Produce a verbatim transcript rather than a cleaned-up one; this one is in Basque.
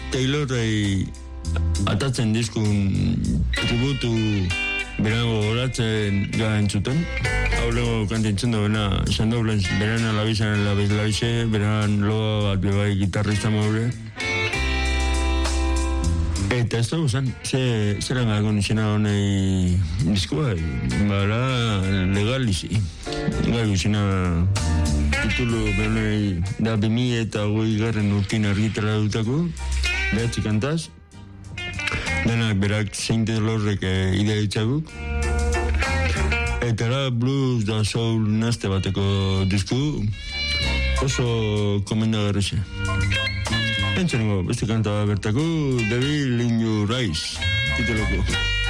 Taylorrei atatzen dizkun tributu berango horatzen gaen zuten. Haurego kantintzen duena, Sandoblens, beran alabizan alabize, beran loa bat bebai gitarrista maure. Eta ez dugu zen, zera gako nizena honei diskoa, bara legalizi. Gaigu zena titulu beranei da bimi eta goi garren urtin argitara dutako, behatzi kantaz. Denak berak Saint Taylorrek idea ditzaguk. Eta era blues da soul nazte bateko disku oso komendagarri ze. Entzango, beste kanta bertako, Devil in Your Eyes, tituloko.